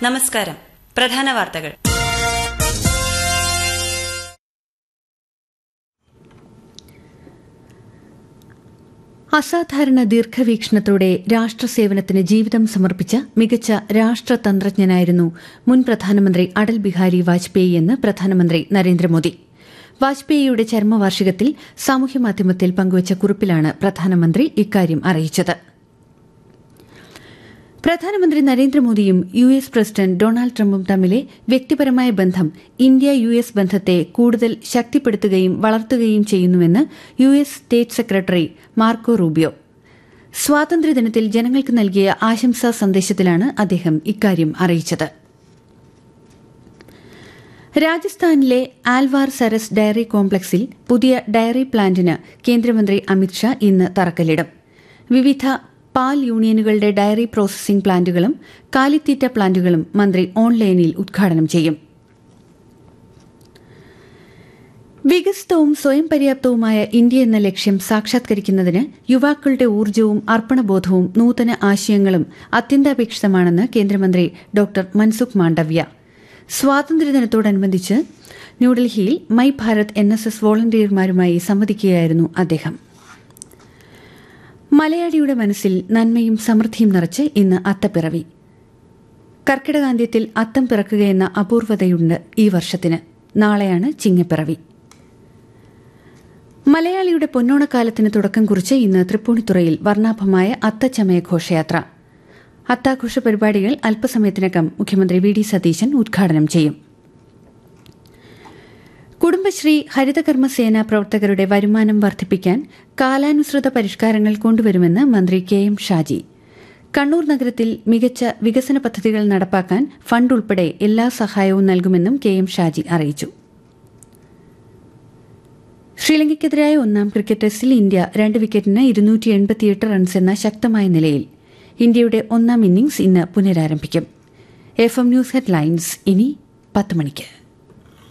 നമസ്കാരം. പ്രധാന വാർത്തകൾ. അസാധാരണ ദീർഘവീക്ഷണത്തോടെ രാഷ്ട്രസേവനത്തിന് ജീവിതം സമർപ്പിച്ച മികച്ച രാഷ്ട്രതന്ത്രജ്ഞനായിരുന്നു മുൻ പ്രധാനമന്ത്രി അടൽ ബിഹാരി വാജ്പേയി എന്ന് പ്രധാനമന്ത്രി നരേന്ദ്രമോദി. വാജ്പേയിയുടെ ചരമവാർഷികത്തിൽ സാമൂഹ്യമാധ്യമത്തിൽ പങ്കുവച്ച കുറിപ്പിലാണ് പ്രധാനമന്ത്രി ഇക്കാര്യം അറിയിച്ചത്. പ്രധാനമന്ത്രി നരേന്ദ്രമോദിയും US പ്രസിഡന്റ് ഡൊണാൾഡ് ട്രംപും തമ്മിലെ വ്യക്തിപരമായ ബന്ധം ഇന്ത്യ-US ബന്ധത്തെ കൂടുതൽ ശക്തിപ്പെടുത്തുകയും വളർത്തുകയും ചെയ്യുന്നുവെന്ന് US state secretary Marco Rubio സ്വാതന്ത്ര്യദിനത്തിൽ ജനങ്ങൾക്ക് നൽകിയ ആശംസാ സന്ദേശത്തിലാണ് അദ്ദേഹം ഇക്കാര്യം അറിയിച്ചത്. രാജസ്ഥാനിലെ ആൽവാർ സരസ് ഡയറി കോംപ്ലക്സിൽ പുതിയ ഡയറി പ്ലാന്റിന് കേന്ദ്രമന്ത്രി അമിത്ഷാ ഇന്ന് തറക്കല്ലിടും. വിവിധ പാൽ യൂണിയനുകളുടെ ഡയറി പ്രോസസിംഗ് പ്ലാന്റുകളും കാലിത്തീറ്റ പ്ലാന്റുകളും മന്ത്രി ഓൺലൈനിൽ ഉദ്ഘാടനം ചെയ്യും. വികസിതവും സ്വയം പര്യാപ്തവുമായ ഇന്ത്യ എന്ന ലക്ഷ്യം സാക്ഷാത്കരിക്കുന്നതിന് യുവാക്കളുടെ ഊർജ്ജവും അർപ്പണബോധവും നൂതന ആശയങ്ങളും അത്യന്താപേക്ഷിതമാണെന്ന് കേന്ദ്രമന്ത്രി ഡോക്ടർ മൻസുഖ് മാണ്ഡവ്യ സ്വാതന്ത്ര്യദിനത്തോടനുബന്ധിച്ച് ന്യൂഡൽഹിയിൽ മൈ ഭാരത് NSS വോളണ്ടിയർമാരുമായി സംവദിക്കുകയായിരുന്നു അദ്ദേഹം. മലയാളിയുടെ മനസ്സിൽ നന്മയും സമൃദ്ധിയും നിറച്ച് ഇന്ന് അത്തപ്പിറവി. കർക്കിടകാന്ത്യത്തിൽ അത്തം പിറക്കുകയെന്ന അപൂർവതയുണ്ട് ഈ വർഷത്തിന്. നാളെയാണ് ചിങ്ങപ്പിറവി. മലയാളിയുടെ പൊന്നോണക്കാലത്തിന് തുടക്കം കുറിച്ച് ഇന്ന് തൃപ്പൂണിത്തുറയിൽ വർണ്ണാഭമായ അത്തച്ചമയ ഘോഷയാത്ര. അത്താഘോഷ പരിപാടികൾ അല്പസമയത്തിനകം മുഖ്യമന്ത്രി VD സതീശൻ ഉദ്ഘാടനം ചെയ്യും. കുടുംബശ്രീ ഹരിതകർമ്മസേന പ്രവർത്തകരുടെ വരുമാനം വർദ്ധിപ്പിക്കാൻ കാലാനുസൃത പരിഷ്കാരങ്ങൾ കൊണ്ടുവരുമെന്ന് മന്ത്രി KM ഷാജി. കണ്ണൂർ നഗരത്തിൽ മികച്ച വികസന പദ്ധതികൾ നടപ്പാക്കാൻ ഫണ്ട് ഉൾപ്പെടെ എല്ലാ സഹായവും നൽകുമെന്നും KM ഷാജി അറിയിച്ചു. ശ്രീലങ്കയ്ക്കെതിരായ ഒന്നാം ക്രിക്കറ്റ് ടെസ്റ്റിൽ ഇന്ത്യ 2 വിക്കറ്റിന് 288 റൺസ് എന്ന ശക്തമായ നിലയിൽ. ഇന്ത്യയുടെ ഒന്നാം ഇന്നിംഗ്സ് ഇന്ന് പുനരാരംഭിക്കും. FM ന്യൂസ് ഹെഡ്ലൈൻസ് ഇനി 10 മണിക്ക്.